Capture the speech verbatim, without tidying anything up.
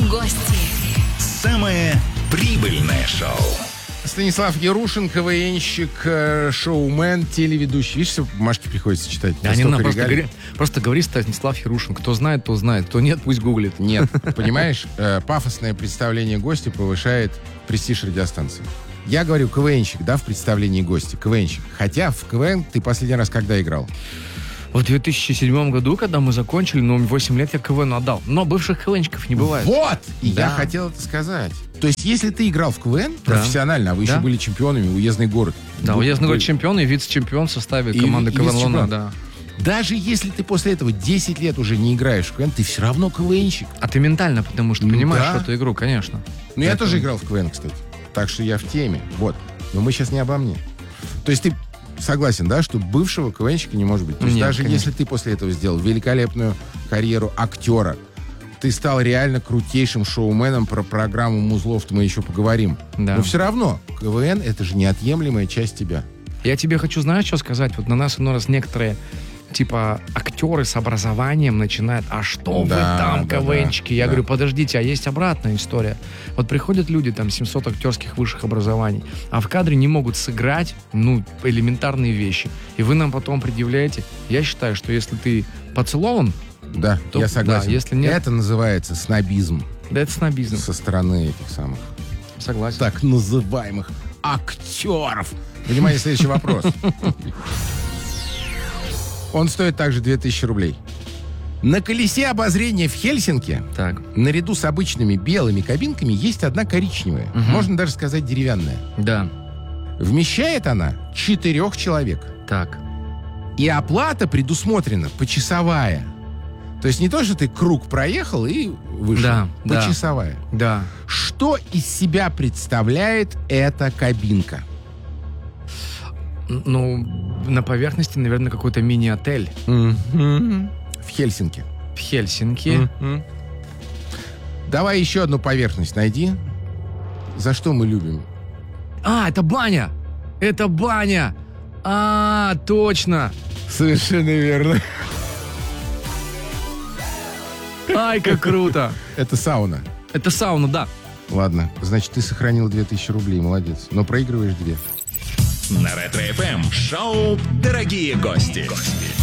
Гости. Самое прибыльное шоу. Станислав Ярушин, КВНщик, шоумен, телеведущий. Видишь, все бумажки приходится читать. Да, не надо, просто, говори, просто говори Станислав Ярушин. Кто знает, то знает. Кто нет, пусть гуглит. Нет, понимаешь, пафосное представление гостя повышает престиж радиостанции. Я говорю КВНщик, да, в представлении гостя. КВНщик. Хотя в КВН ты последний раз когда играл? В две тысячи седьмом году, когда мы закончили, ну, восемь лет я КВН отдал. Но бывших КВНщиков не бывает. Вот! И да. я хотел это сказать. То есть, если ты играл в КВН да. профессионально, а вы да. еще были чемпионами, уездный город. Да, вы, уездный вы... город чемпион и вице-чемпион в составе команды КВН «Луна», да. Даже если ты после этого десять лет уже не играешь в КВН, ты все равно КВНщик. А ты ментально, потому что ну, понимаешь да. эту игру, конечно. Ну, я тоже играл в КВН, кстати. Так что я в теме. Вот. Но мы сейчас не обо мне. То есть ты согласен, да, что бывшего КВНщика не может быть? То есть Нет, даже конечно. если ты после этого сделал великолепную карьеру актера, ты стал реально крутейшим шоуменом, про программу «Музлофт» мы еще поговорим. Да. Но все равно КВН — это же неотъемлемая часть тебя. Я тебе хочу, знаешь, что сказать? Вот на нас иной раз некоторые типа актеры с образованием начинают, а что да, вы там, да, КВНчики? Да, Я да. говорю, подождите, а есть обратная история. Вот приходят люди, там, семьсот актерских высших образований, а в кадре не могут сыграть, ну, элементарные вещи. И вы нам потом предъявляете. Я считаю, что если ты поцелован, да, то, я согласен. Да, если нет, это называется снобизм. Да, это снобизм. Со стороны этих самых Согласен. так называемых актеров. Внимание, следующий вопрос. Он стоит также две тысячи рублей. На колесе обозрения в Хельсинки так. наряду с обычными белыми кабинками есть одна коричневая. Угу. Можно даже сказать деревянная. Да. Вмещает она четырех человек. Так. И оплата предусмотрена почасовая. То есть не то, что ты круг проехал и вышел. Да, почасовая. Да. Что из себя представляет эта кабинка? Ну, на поверхности, наверное, какой-то мини-отель. Mm-hmm. В Хельсинки. В Хельсинки. Mm-hmm. Давай еще одну поверхность найди. За что мы любим? А, это баня! Это баня! А, точно! Совершенно верно. Ай, как круто! Это сауна. Это сауна, да. Ладно, значит, ты сохранил две тысячи рублей, молодец. Но проигрываешь две. На Ретро-эф эм шоу «Дорогие гости».